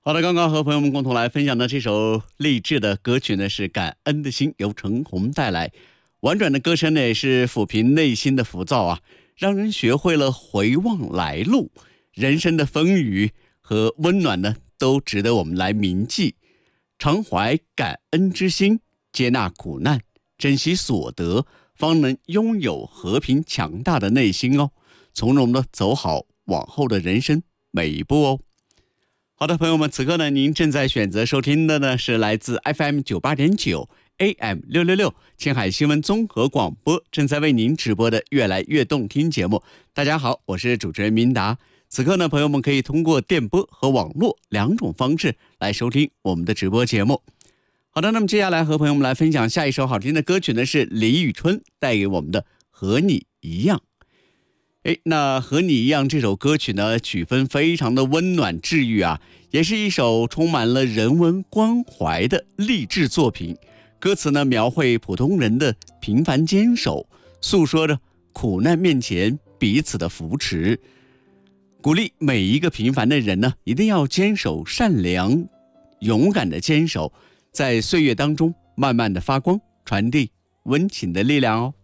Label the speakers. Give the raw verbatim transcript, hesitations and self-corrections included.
Speaker 1: 好的，刚刚和朋友们共同来分享的这首励志的歌曲呢，是《感恩的心》，由陈红带来。婉转的歌声呢，也是抚平内心的浮躁啊，让人学会了回望来路。人生的风雨和温暖呢，都值得我们来铭记。常怀感恩之心，接纳苦难，珍惜所得，方能拥有和平强大的内心哦，从容的走好往后的人生每一步哦。好的，朋友们，此刻呢，您正在选择收听的呢是来自 F M 九八点九 A M 六六六青海新闻综合广播正在为您直播的越来越动听节目。大家好，我是主持人明达。此刻呢，朋友们可以通过电波和网络两种方式来收听我们的直播节目。好的，那么接下来和朋友们来分享下一首好听的歌曲呢，是李宇春带给我们的《和你一样》。诶，那和你一样这首歌曲呢，曲风非常的温暖治愈啊，也是一首充满了人文关怀的励志作品。歌词呢，描绘普通人的平凡坚守，诉说着苦难面前彼此的扶持，鼓励每一个平凡的人呢，一定要坚守善良，勇敢的坚守，在岁月当中慢慢的发光，传递温情的力量哦。